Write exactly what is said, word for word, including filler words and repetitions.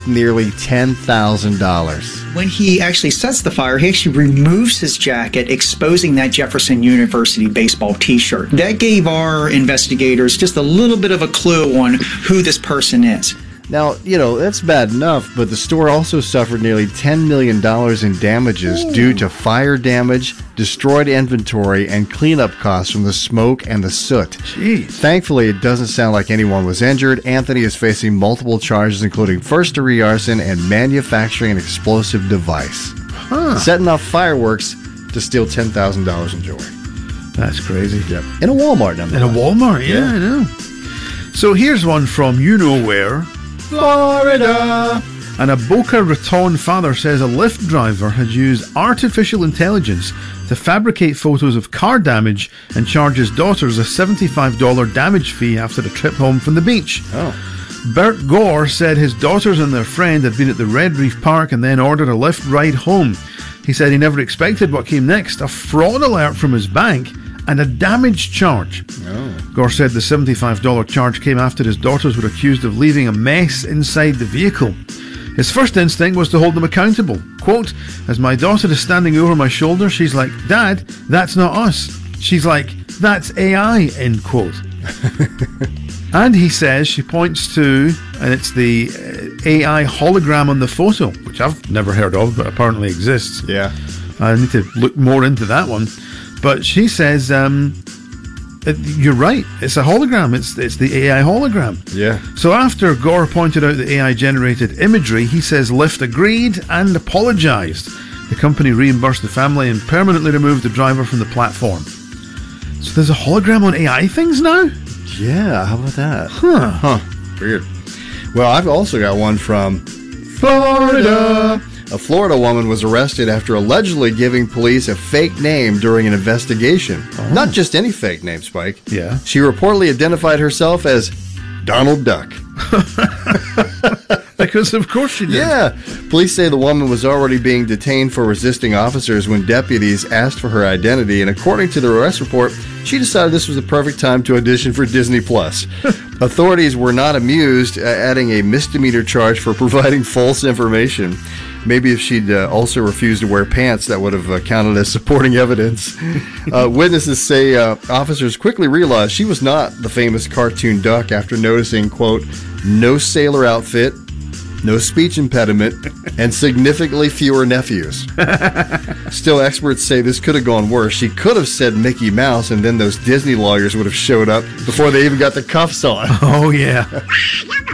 nearly ten thousand dollars. When he actually sets the fire, he actually removes his jacket, exposing that Jefferson University baseball t-shirt. That gave our investigators just a little bit of a clue on who this person is. Now, you know, that's bad enough, but the store also suffered nearly ten million dollars in damages Ooh. due to fire damage, destroyed inventory, and cleanup costs from the smoke and the soot. Jeez. Thankfully, it doesn't sound like anyone was injured. Anthony is facing multiple charges, including first-degree arson and manufacturing an explosive device. Huh. Setting off fireworks to steal ten thousand dollars in jewelry. That's crazy. Yep. In a Walmart, number In a Walmart, yeah, yeah, I know. So here's one from you-know-where. Florida. And a Boca Raton father says a Lyft driver had used artificial intelligence to fabricate photos of car damage and charge his daughters a seventy-five dollars damage fee after a trip home from the beach. Oh. Bert Gore said his daughters and their friend had been at the Red Reef Park and then ordered a Lyft ride home. He said he never expected what came next, a fraud alert from his bank and a damage charge. Oh. Gore said the seventy-five dollars charge came after his daughters were accused of leaving a mess inside the vehicle. His first instinct was to hold them accountable. Quote, as my daughter is standing over my shoulder, she's like, Dad, that's not us. She's like, that's A I, end quote. And he says, she points to, and it's the uh, A I hologram on the photo, which I've never heard of, but apparently exists. Yeah. I need to look more into that one. But she says, um, you're right, it's a hologram, it's it's the A I hologram. Yeah. So after Gore pointed out the A I-generated imagery, he says Lyft agreed and apologised. The company reimbursed the family and permanently removed the driver from the platform. So there's a hologram on A I things now? Yeah, how about that? Huh. Huh. Weird. Well, I've also got one from Florida. A Florida woman was arrested after allegedly giving police a fake name during an investigation. Oh. Not just any fake name, Spike. Yeah. She reportedly identified herself as Donald Duck. Because of course she did. Yeah. Police say the woman was already being detained for resisting officers when deputies asked for her identity, and according to the arrest report, she decided this was the perfect time to audition for Disney Plus. Authorities were not amused, uh, adding a misdemeanor charge for providing false information. Maybe if she'd uh, also refused to wear pants, that would have uh, counted as supporting evidence. Uh, witnesses say uh, officers quickly realized she was not the famous cartoon duck after noticing, quote, no sailor outfit, no speech impediment, and significantly fewer nephews. Still, experts say this could have gone worse. She could have said Mickey Mouse, and then those Disney lawyers would have showed up before they even got the cuffs on. Oh, yeah.